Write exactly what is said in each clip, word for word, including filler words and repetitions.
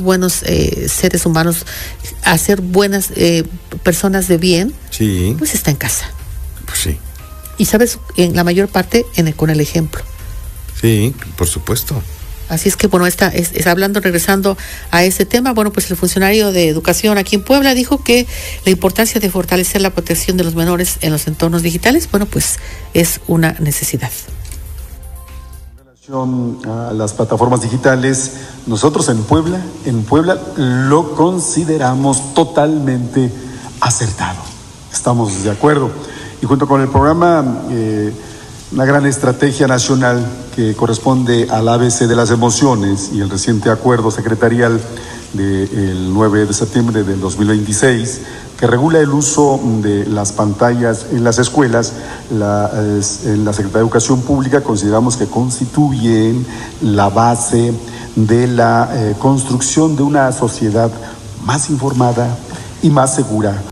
buenos eh, seres humanos, a ser buenas eh, personas de bien, sí, pues está en casa. Pues sí. Y sabes, en la mayor parte en el, con el ejemplo. Sí, por supuesto. Así es que, bueno, está, es, es hablando, regresando a ese tema, bueno, pues el funcionario de educación aquí en Puebla dijo que la importancia de fortalecer la protección de los menores en los entornos digitales, bueno, pues es una necesidad. En relación a las plataformas digitales, nosotros en Puebla, en Puebla lo consideramos totalmente acertado. Estamos de acuerdo. Y junto con el programa, eh, una gran estrategia nacional que corresponde al A B C de las emociones y el reciente acuerdo secretarial del nueve de septiembre del dos mil veintiséis, que regula el uso de las pantallas en las escuelas, la, en la Secretaría de Educación Pública consideramos que constituyen la base de la eh, construcción de una sociedad más informada y más segura.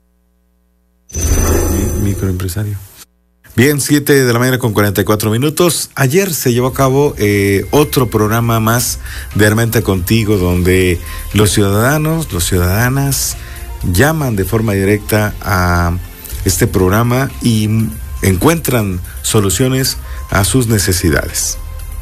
Microempresario. Bien, siete de la mañana con cuarenta y cuatro minutos. Ayer se llevó a cabo eh, otro programa más de Armenta Contigo, donde los ciudadanos, los ciudadanas llaman de forma directa a este programa y encuentran soluciones a sus necesidades.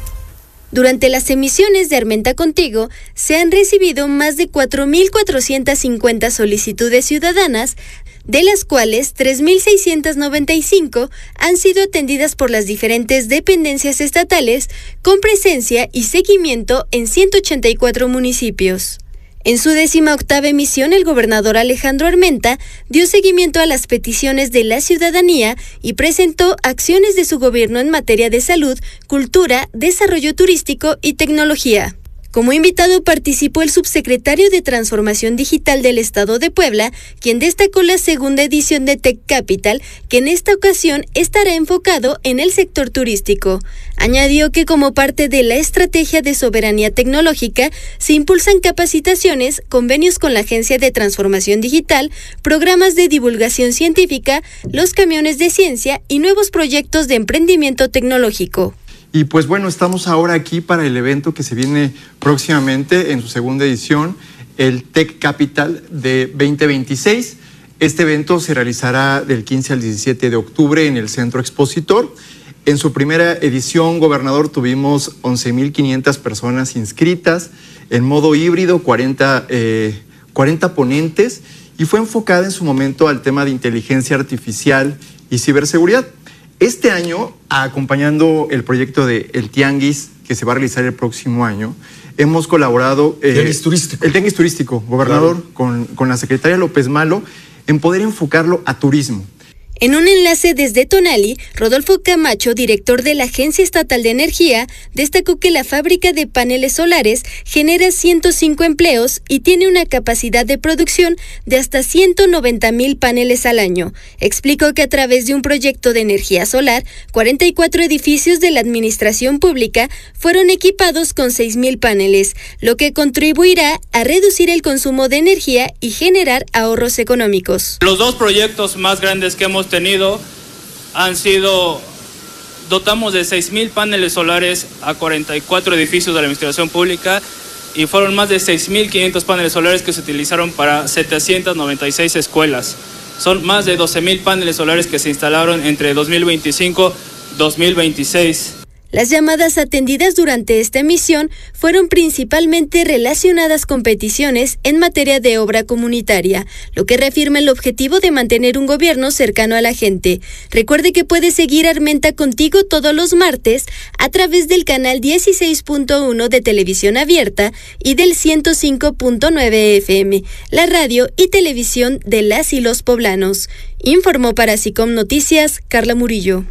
Durante las emisiones de Armenta Contigo se han recibido más de cuatro mil cuatrocientas cincuenta solicitudes ciudadanas, de las cuales tres mil seiscientas noventa y cinco han sido atendidas por las diferentes dependencias estatales con presencia y seguimiento en ciento ochenta y cuatro municipios. En su décima octava emisión, el gobernador Alejandro Armenta dio seguimiento a las peticiones de la ciudadanía y presentó acciones de su gobierno en materia de salud, cultura, desarrollo turístico y tecnología. Como invitado participó el subsecretario de Transformación Digital del Estado de Puebla, quien destacó la segunda edición de Tech Capital, que en esta ocasión estará enfocado en el sector turístico. Añadió que como parte de la estrategia de soberanía tecnológica, se impulsan capacitaciones, convenios con la Agencia de Transformación Digital, programas de divulgación científica, los camiones de ciencia y nuevos proyectos de emprendimiento tecnológico. Y pues bueno, estamos ahora aquí para el evento que se viene próximamente en su segunda edición, el Tech Capital de veinte veintiséis. Este evento se realizará del quince al diecisiete de octubre en el Centro Expositor. En su primera edición, gobernador, tuvimos once mil quinientas personas inscritas en modo híbrido, cuarenta, eh, cuarenta ponentes, y fue enfocada en su momento al tema de inteligencia artificial y ciberseguridad. Este año, acompañando el proyecto de El Tianguis, que se va a realizar el próximo año, hemos colaborado... Eh, Tianguis turístico. El Tianguis turístico, gobernador, claro. con, con la secretaria López Malo, en poder enfocarlo a turismo. En un enlace desde Tonali, Rodolfo Camacho, director de la Agencia Estatal de Energía, destacó que la fábrica de paneles solares genera ciento cinco empleos y tiene una capacidad de producción de hasta ciento noventa mil paneles al año. Explicó que a través de un proyecto de energía solar, cuarenta y cuatro edificios de la administración pública fueron equipados con seis mil paneles, lo que contribuirá a reducir el consumo de energía y generar ahorros económicos. Los dos proyectos más grandes que hemos tenido han sido, dotamos de seis mil paneles solares a cuarenta y cuatro edificios de la administración pública y fueron más de seis mil quinientos paneles solares que se utilizaron para setecientas noventa y seis escuelas. Son más de doce mil paneles solares que se instalaron entre dos mil veinticinco y dos mil veintiséis. Las llamadas atendidas durante esta emisión fueron principalmente relacionadas con peticiones en materia de obra comunitaria, lo que reafirma el objetivo de mantener un gobierno cercano a la gente. Recuerde que puede seguir Armenta Contigo todos los martes a través del canal dieciséis punto uno de Televisión Abierta y del ciento cinco punto nueve F M, la radio y televisión de las y los poblanos. Informó para SICOM Noticias, Carla Murillo.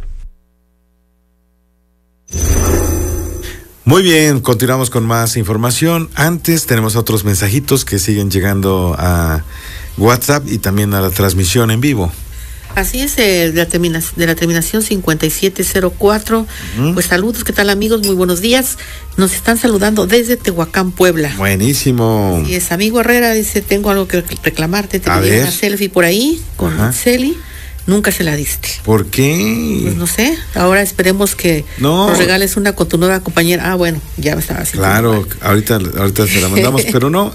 Muy bien, continuamos con más información. Antes tenemos otros mensajitos que siguen llegando a WhatsApp y también a la transmisión en vivo. Así es, eh, de, la termina, de la terminación cincuenta y siete cero cuatro. Uh-huh. Pues saludos, ¿qué tal amigos? Muy buenos días. Nos están saludando desde Tehuacán, Puebla. Buenísimo. Y es amigo Herrera, dice, tengo algo que reclamarte. Te pedí una selfie por ahí con Ajá. Celi. Nunca se la diste. ¿Por qué? Pues no sé. Ahora esperemos que no. nos regales una con tu nueva compañera. Ah, bueno, ya me estaba haciendo. Claro, ahorita, ahorita se la mandamos, pero no.